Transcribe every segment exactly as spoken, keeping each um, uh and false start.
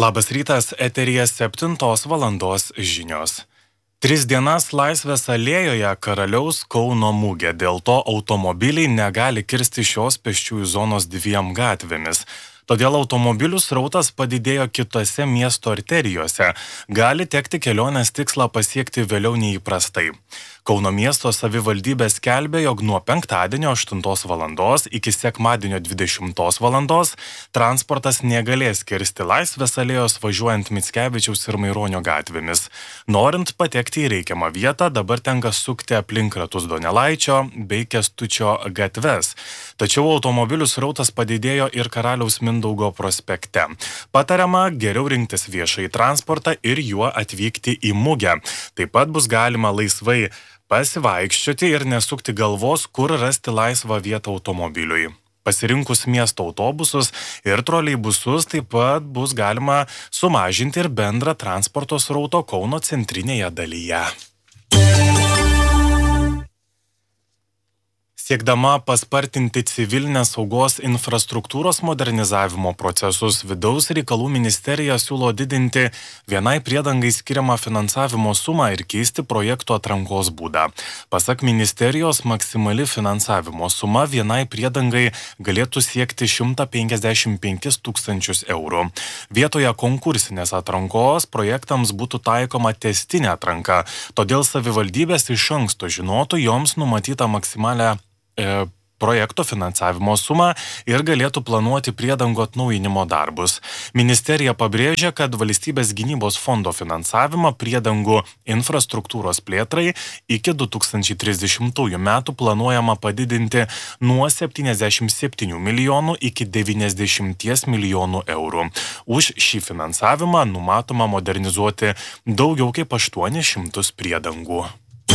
Labas rytas, eteryje septintos valandos žinios. Tris dienas Laisvės alėjoje karaliaus Kauno mugė, dėl to automobiliai negali kirsti šios pėsčiųjų zonos dviem gatvėmis. Todėl automobilių srautas padidėjo kitose miesto arterijose, gali tekti kelionės tikslą pasiekti vėliau neįprastai. Kauno miesto savivaldybė skelbė, jog nuo penktadienio aštuntos valandos iki sekmadienio dvidešimtos valandos transportas negalės kirsti Laisvės alėjos važiuojant Mickevičiaus ir Maironio gatvėmis. Norint patekti į reikiamą vietą, dabar tenka sukti aplink Ratus Donelaičio bei Kęstučio gatves. Tačiau automobilių srautas padidėjo ir Karaliaus Mindaugo prospekte. Patariama geriau rinktis viešąjį transportą ir juo atvykti į mugę. Taip pat bus galima laisvai pasivaikščioti ir nesukti galvos, kur rasti laisvą vietą automobiliui. Pasirinkus miesto autobusus ir troleibusus taip pat bus galima sumažinti ir bendrą transporto srauto Kauno centrinėje dalyje. Siekdama paspartinti civilinės saugos infrastruktūros modernizavimo procesus, Vidaus reikalų ministerija siūlo didinti vienai priedangai skiriamą finansavimo sumą ir keisti projektų atrankos būdą. Pasak ministerijos, maksimali finansavimo suma vienai priedangai galėtų siekti šimtą penkiasdešimt penkis tūkstančius eurų. Vietoje konkursinės atrankos projektams būtų taikoma tęstinė atranka, todėl savivaldybės iš anksto žinotų joms numatytą maksimalę E, projekto finansavimo sumą ir galėtų planuoti priedangų atnaujinimo darbus. Ministerija pabrėžia, kad valstybės gynybos fondo finansavimą priedangų infrastruktūros plėtrai iki du tūkstančiai trisdešimtųjų metų planuojama padidinti nuo septyniasdešimt septynių milijonų iki devyniasdešimties milijonų eurų. Už šį finansavimą numatoma modernizuoti daugiau kaip aštuonis šimtus priedangų.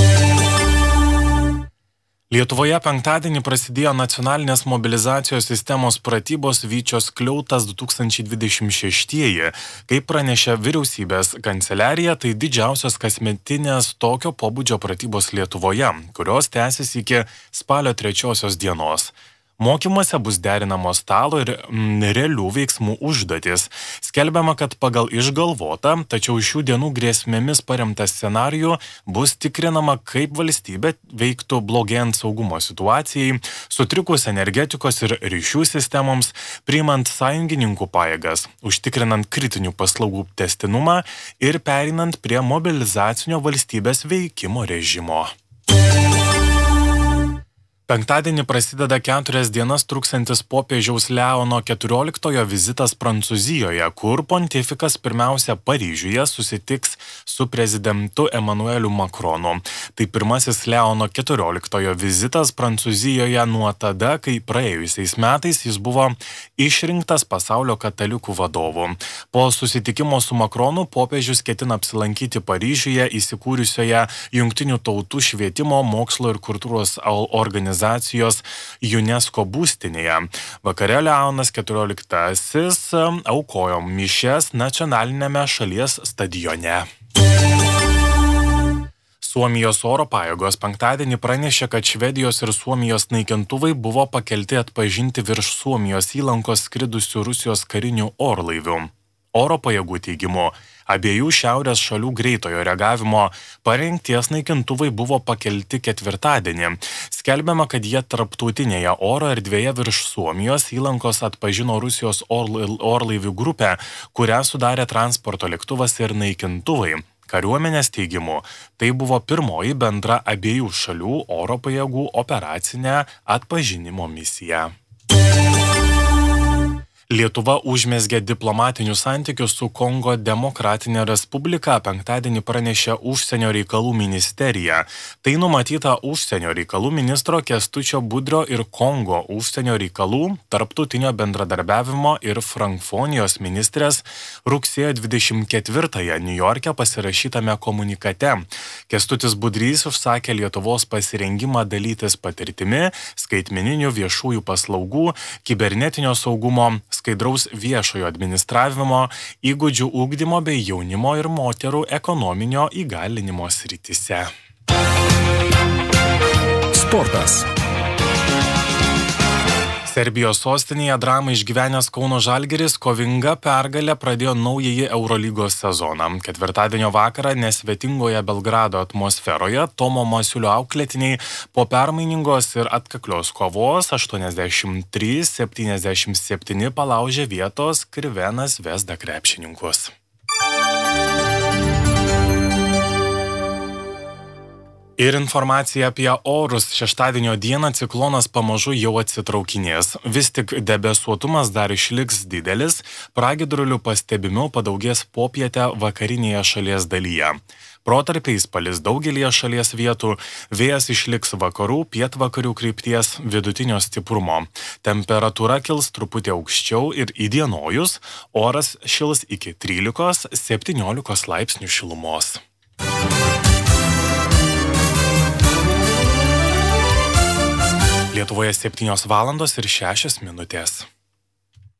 Lietuvoje penktadienį prasidėjo nacionalinės mobilizacijos sistemos pratybos Vyčio skliautas du tūkstančiai dvidešimt šeštieji. Kaip pranešė vyriausybės kanceliarija, tai didžiausios kasmetinės tokio pobūdžio pratybos Lietuvoje, kurios tęsis iki spalio trečiosios dienos. Mokymuose bus derinamos stalo ir mm, realių veiksmų užduotis. Skelbiama, kad pagal išgalvotą, tačiau šių dienų grėsmėmis paremtą scenarijų bus tikrinama, kaip valstybė veiktų blogėjant saugumo situacijai, sutrikus energetikos ir ryšių sistemoms, priimant sąjungininkų pajėgas, užtikrinant kritinių paslaugų tęstinumą ir pereinant prie mobilizacinio valstybės veikimo režimo. Penktadienį prasideda keturias dienas truksiantis popiežiaus Leono keturioliktojo vizitas Prancūzijoje, kur pontifikas pirmiausia Paryžiuje susitiks su prezidentu Emanueliu Macronu. Tai pirmasis Leono keturioliktojo vizitas Prancūzijoje nuo tada, kai praėjusiais metais jis buvo išrinktas pasaulio katalikų vadovu. Po susitikimo su Macronu popiežius ketina apsilankyti Paryžiuje įsikūrusioje Jungtinių tautų švietimo, mokslo ir kultūros organizacijos UNESCO būstinėje. Vakare Leonas keturioliktasis aukojo mišias nacionalinėme šalies stadione. Suomijos oro pajėgos penktadienį pranešė, kad Švedijos ir Suomijos naikintuvai buvo pakelti atpažinti virš Suomijos įlankos skridusių Rusijos karinių orlaivių. Oro pajėgų teigimu, abiejų šiaurės šalių greitojo reagavimo parengties naikintuvai buvo pakelti ketvirtadienį. Skelbiama, kad jie tarptautinėje oro erdvėje virš Suomijos įlankos atpažino Rusijos orlaivių grupę, kurią sudarė transporto lėktuvas ir naikintuvai. Kariuomenės teigimu, tai buvo pirmoji bendra abiejų šalių oro pajėgų operacinė atpažinimo misija. Lietuva užmezgė diplomatinius santykius su Kongo Demokratinė Respublika, penktadienį pranešė Užsienio reikalų ministerija. Tai numatyta Užsienio reikalų ministro Kęstučio Budrio ir Kongo užsienio reikalų, tarptautinio bendradarbiavimo ir frankfonijos ministrės rugsėjo dvidešimt ketvirtąją Niujorke pasirašytame komunikate. Kęstutis Budrys užsakė Lietuvos pasirengimą dalytis patirtimi, skaitmeninių viešųjų paslaugų, kibernetinio saugumo, skaidraus viešojo administravimo, įgūdžių ugdymo bei jaunimo ir moterų ekonominio įgalinimo srityse. Sportas. Serbijos sostinėje dramą išgyvenęs Kauno Žalgiris kovinga pergalė pradėjo naująjį Eurolygos sezoną. Ketvirtadienio vakarą nesvetingoje Belgrado atmosferoje Tomo Masiulio auklėtiniai po permainingos ir atkaklios kovos aštuoniasdešimt trys septyniasdešimt septyni palaužė vietos Crvena Zvezda krepšininkus. Ir informacija apie orus. Šeštadienio dieną ciklonas pamažu jau atsitraukinės. Vis tik debesuotumas dar išliks didelis, pragiedrulių pastebimiau padaugės popietę vakarinėje šalies dalyje. Protarpiais palis daugelyje šalies vietų, vėjas išliks vakarų, pietvakarių krypties vidutinio stiprumo. Temperatūra kils truputį aukščiau ir įdienojus, oras šils iki trylikos septyniolikos laipsnių šilumos. Lietuvoje septynios valandos ir šešios minutės.